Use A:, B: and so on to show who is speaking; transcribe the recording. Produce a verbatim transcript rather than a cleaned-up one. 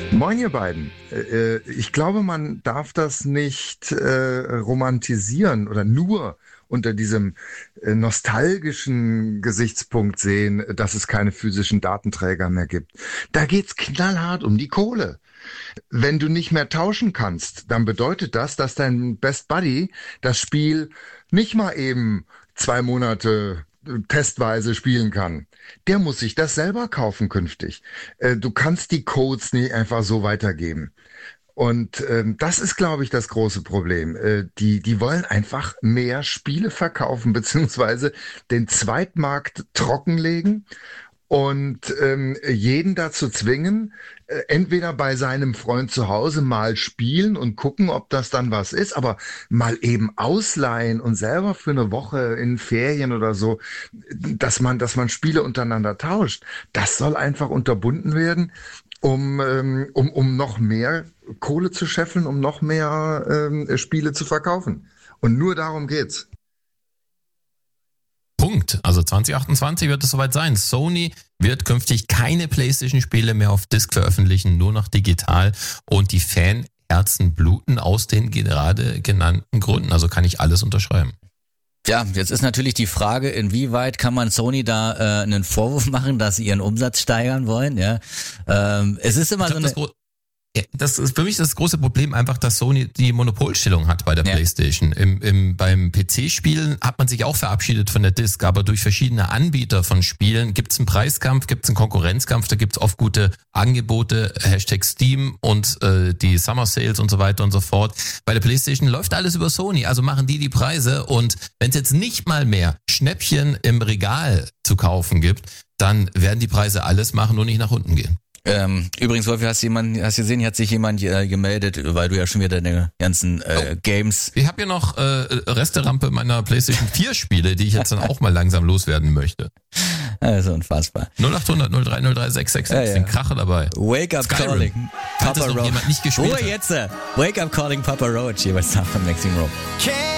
A: Moin, ihr beiden. Äh, Ich glaube, man darf das nicht äh, romantisieren oder nur unter diesem äh, nostalgischen Gesichtspunkt sehen, dass es keine physischen Datenträger mehr gibt. Da geht's knallhart um die Kohle. Wenn du nicht mehr tauschen kannst, dann bedeutet das, dass dein Best Buddy das Spiel nicht mal eben zwei Monate äh, testweise spielen kann. Der muss sich das selber kaufen künftig. Äh, Du kannst die Codes nicht einfach so weitergeben. Und ähm, das ist, glaube ich, das große Problem. Äh, die, die wollen einfach mehr Spiele verkaufen, beziehungsweise den Zweitmarkt trockenlegen und ähm, jeden dazu zwingen, äh, entweder bei seinem Freund zu Hause mal spielen und gucken, ob das dann was ist, aber mal eben ausleihen und selber für eine Woche in Ferien oder so, dass man, dass man Spiele untereinander tauscht. Das soll einfach unterbunden werden, um, ähm, um, um noch mehr Kohle zu scheffeln, um noch mehr ähm, Spiele zu verkaufen. Und nur darum geht's.
B: Punkt. Also zwanzig achtundzwanzig wird es soweit sein. Sony wird künftig keine PlayStation-Spiele mehr auf Disc veröffentlichen, nur noch digital. Und die Fanherzen bluten aus den gerade genannten Gründen. Also kann ich alles unterschreiben.
C: Ja, jetzt ist natürlich die Frage, inwieweit kann man Sony da äh, einen Vorwurf machen, dass sie ihren Umsatz steigern wollen. Ja, ähm, es ist immer
B: Ich
C: so
B: glaub,
C: eine...
B: das, Ja, das ist für mich das große Problem einfach, dass Sony die Monopolstellung hat bei der
C: Ja.
B: PlayStation. Im, im, beim P C-Spielen hat man sich auch verabschiedet von der Disc, aber durch verschiedene Anbieter von Spielen gibt es einen Preiskampf, gibt es einen Konkurrenzkampf, da gibt es oft gute Angebote, Hashtag Steam und äh, die Summer Sales und so weiter und so fort. Bei der PlayStation läuft alles über Sony, also machen die die Preise, und wenn es jetzt nicht mal mehr Schnäppchen im Regal zu kaufen gibt, dann werden die Preise alles machen, nur nicht nach unten gehen.
C: Ähm, übrigens, Wolfi, hast jemand, hast gesehen, hier hat sich jemand äh, gemeldet, weil du ja schon wieder deine ganzen äh,
B: Oh.
C: Games...
B: Ich habe hier noch äh, Resterampe meiner PlayStation vier Spiele, die ich jetzt dann auch mal langsam loswerden möchte.
C: Also unfassbar.
B: null acht hundert null drei null drei sechs sechs sechs,
C: Ja, ja.
B: den Kracher dabei.
C: Wake Up
B: Skyrim.
C: Calling,
B: Falls das
C: Papa
B: noch
C: Roach.
B: jemand nicht gespielt
C: Ruhe
B: hat.
C: jetzt! äh. Wake Up Calling, Papa Roach, hier bei Star von Maxing Roach.